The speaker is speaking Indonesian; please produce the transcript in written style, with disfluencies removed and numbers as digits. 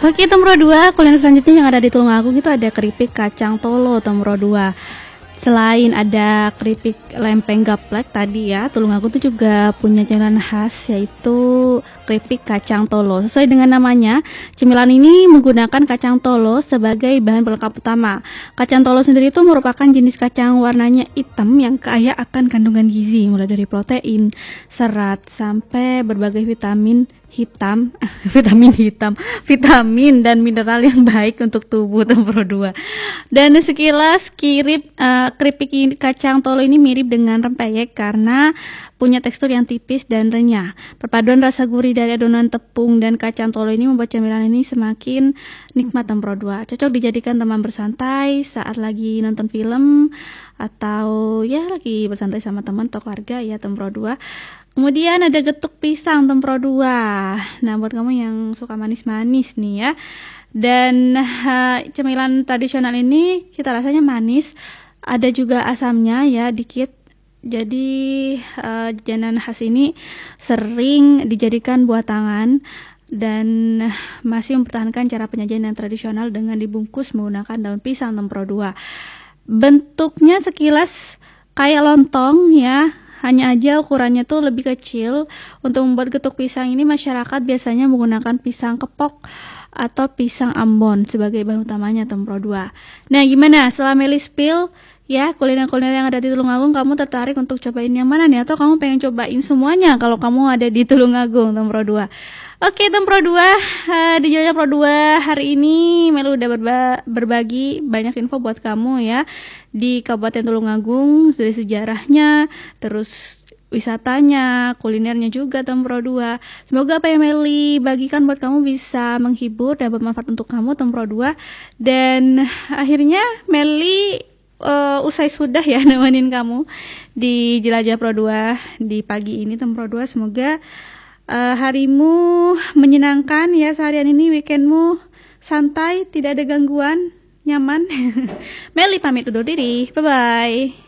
Oke, Tembro 2, kuliner selanjutnya yang ada di Tulungagung itu ada keripik kacang tolo Tembro 2. Selain ada keripik lempeng gaplek tadi ya, Tulungagung itu juga punya cemilan khas yaitu keripik kacang tolo. Sesuai dengan namanya, cemilan ini menggunakan kacang tolo sebagai bahan pelengkap utama. Kacang tolo sendiri itu merupakan jenis kacang warnanya hitam yang kaya akan kandungan gizi, mulai dari protein, serat, sampai berbagai vitamin hitam, vitamin dan mineral yang baik untuk tubuh Tembro 2. Dan sekilas keripik kacang tolo ini mirip dengan rempeyek karena punya tekstur yang tipis dan renyah. Perpaduan rasa gurih dari adonan tepung dan kacang tolo ini membuat cemilan ini semakin nikmat Tembro 2. Cocok dijadikan teman bersantai saat lagi nonton film atau ya lagi bersantai sama teman atau keluarga ya Tembro 2. Kemudian ada getuk pisang Tembro 2. Nah, buat kamu yang suka manis-manis nih ya. Dan cemilan tradisional ini kita rasanya manis, ada juga asamnya ya dikit. Jadi jajanan khas ini sering dijadikan buah tangan dan masih mempertahankan cara penyajian yang tradisional dengan dibungkus menggunakan daun pisang Tembro 2. Bentuknya sekilas kayak lontong ya. Hanya aja ukurannya tuh lebih kecil. Untuk membuat getuk pisang ini masyarakat biasanya menggunakan pisang kepok atau pisang Ambon sebagai bahan utamanya Tembro 2. Nah, gimana? Setelah Meli spill ya kuliner-kuliner yang ada di Tulungagung, kamu tertarik untuk cobain yang mana nih? Atau kamu pengen cobain semuanya kalau kamu ada di Tulungagung Tembro 2? Oke, Tembro 2, di Jelajah Pro 2 hari ini Melu udah berbagi banyak info buat kamu ya di Kabupaten Tulungagung, dari sejarahnya, terus wisatanya, kulinernya juga Tembro 2. Semoga apa yang Meli bagikan buat kamu bisa menghibur dan bermanfaat untuk kamu Tembro 2. Dan akhirnya Meli usai sudah ya nemenin kamu di Jelajah Pro 2 di pagi ini Tembro 2. Semoga harimu menyenangkan ya, seharian ini weekendmu santai, tidak ada gangguan, nyaman. Meli pamit undur diri, bye bye.